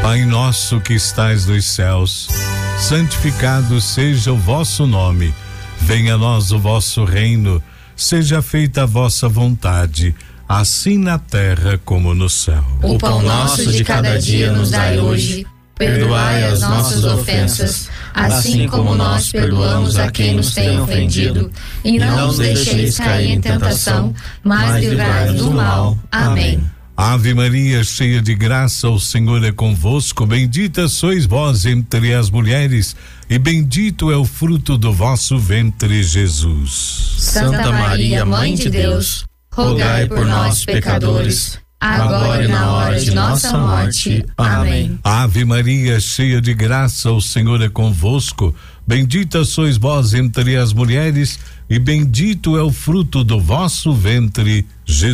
Pai nosso que estais nos céus, santificado seja o vosso nome. Venha a nós o vosso reino. Seja feita a vossa vontade, assim na terra como no céu. O pão nosso de cada dia nos dai hoje. Perdoai as nossas ofensas, assim como nós perdoamos a quem nos tem ofendido. E não nos deixeis cair em tentação, mas livrai-nos do mal. Amém. Ave Maria, cheia de graça, o Senhor é convosco. Bendita sois vós entre as mulheres, e bendito é o fruto do vosso ventre, Jesus. Santa Maria, Mãe de Deus, rogai por nós, pecadores, agora e na hora de nossa morte. Amém. Ave Maria, cheia de graça, o Senhor é convosco. Bendita sois vós entre as mulheres, e bendito é o fruto do vosso ventre,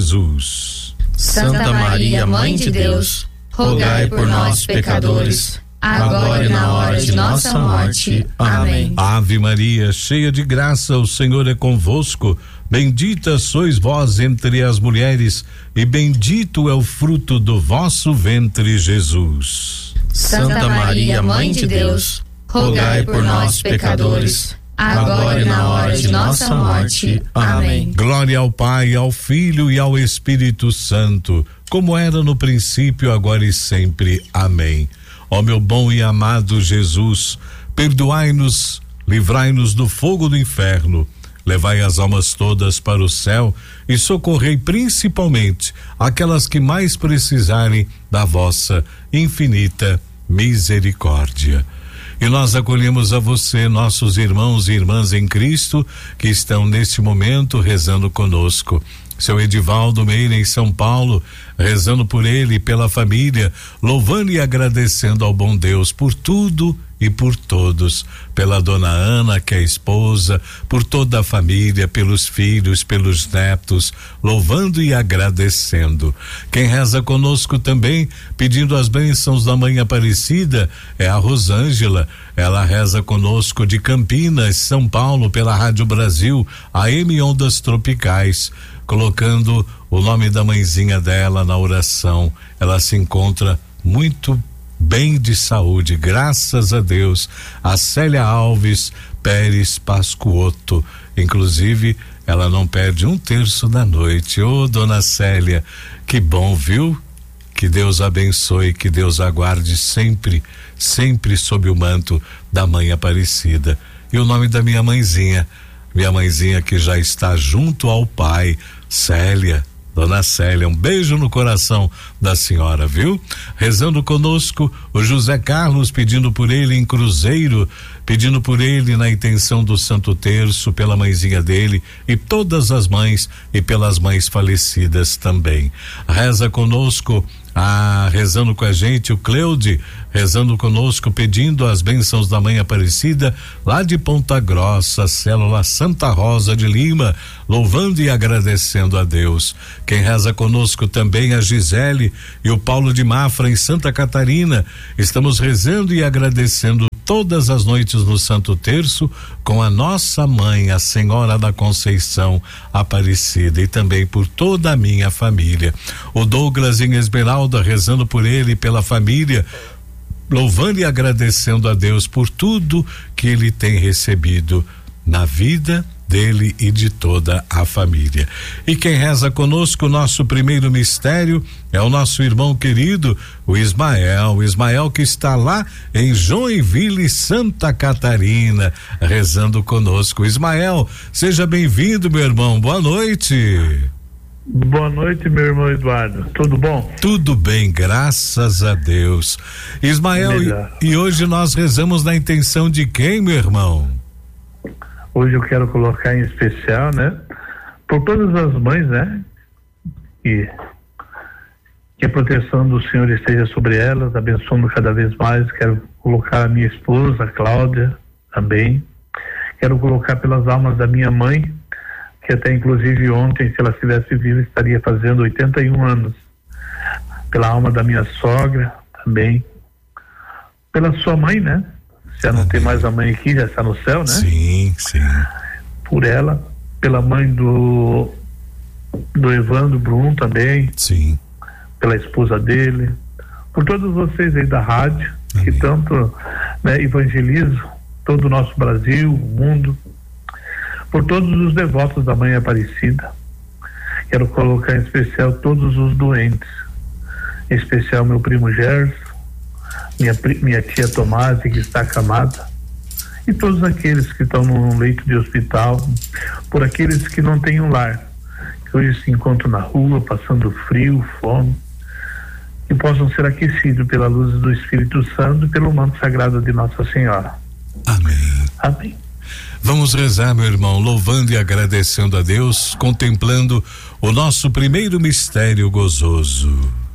Jesus. Santa Maria, Mãe de Deus, rogai por nós, pecadores, agora e na hora de nossa morte. Amém. Ave Maria, cheia de graça, o Senhor é convosco. Bendita sois vós entre as mulheres, e bendito é o fruto do vosso ventre, Jesus. Santa Maria, Mãe de Deus, rogai por nós, pecadores, agora e na hora de nossa morte. Amém. Glória ao Pai, ao Filho e ao Espírito Santo, como era no princípio, agora e sempre. Amém. Ó meu bom e amado Jesus, perdoai-nos, livrai-nos do fogo do inferno, levai as almas todas para o céu e socorrei principalmente aquelas que mais precisarem da vossa infinita misericórdia. E nós acolhemos a você, nossos irmãos e irmãs em Cristo, que estão neste momento rezando conosco. Seu Edivaldo Meira em São Paulo, rezando por ele e pela família, louvando e agradecendo ao bom Deus por tudo e por todos, pela dona Ana, que é a esposa, por toda a família, pelos filhos, pelos netos, louvando e agradecendo. Quem reza conosco também, pedindo as bênçãos da Mãe Aparecida, é a Rosângela. Ela reza conosco de Campinas, São Paulo, pela Rádio Brasil, AM Ondas Tropicais, colocando o nome da mãezinha dela na oração. Ela se encontra muito bem de saúde, graças a Deus. A Célia Alves Pérez Pascuoto, inclusive ela não perde um terço da noite. Ô, dona Célia, que bom, viu? Que Deus abençoe, que Deus aguarde sempre, sempre sob o manto da Mãe Aparecida. E o nome da minha mãezinha que já está junto ao Pai, Célia. Dona Célia, um beijo no coração da senhora, viu? Rezando conosco, o José Carlos, pedindo por ele em Cruzeiro, pedindo por ele na intenção do Santo Terço, pela mãezinha dele e todas as mães e pelas mães falecidas também. Reza conosco, rezando com a gente, o Cleude, rezando conosco, pedindo as bênçãos da Mãe Aparecida, lá de Ponta Grossa, célula Santa Rosa de Lima, louvando e agradecendo a Deus. Quem reza conosco também, a Gisele e o Paulo de Mafra, em Santa Catarina. Estamos rezando e agradecendo todas as noites no Santo Terço com a nossa mãe, a Senhora da Conceição Aparecida, e também por toda a minha família. O Douglas em Esmeralda, rezando por ele e pela família, louvando e agradecendo a Deus por tudo que ele tem recebido na vida dele e de toda a família. E quem reza conosco, o nosso primeiro mistério, é o nosso irmão querido, o Ismael que está lá em Joinville, Santa Catarina, rezando conosco. Ismael, seja bem-vindo, meu irmão, boa noite. Boa noite, meu irmão Eduardo, tudo bom? Tudo bem, graças a Deus. Ismael, e hoje nós rezamos na intenção de quem, meu irmão? Hoje eu quero colocar em especial, né, por todas as mães, né, que a proteção do Senhor esteja sobre elas, abençoando cada vez mais. Quero colocar a minha esposa, a Cláudia, também. Quero colocar pelas almas da minha mãe, que até inclusive ontem, se ela estivesse viva, estaria fazendo 81 anos. Pela alma da minha sogra, também. Pela sua mãe, né? Já não tem mais a mãe aqui, já está no céu, né? Sim, sim. Por ela, pela mãe do Evandro Brum também. Sim. Pela esposa dele, por todos vocês aí da rádio, que tanto, né, evangelizam todo o nosso Brasil, o mundo, por todos os devotos da Mãe Aparecida. Quero colocar em especial todos os doentes, em especial meu primo Gerson, minha tia Tomás, que está acamada, e todos aqueles que estão no leito de hospital, por aqueles que não têm um lar, que hoje se encontram na rua, passando frio, fome, que possam ser aquecidos pela luz do Espírito Santo e pelo manto sagrado de Nossa Senhora. Amém. Amém. Vamos rezar, meu irmão, louvando e agradecendo a Deus, contemplando o nosso primeiro mistério gozoso.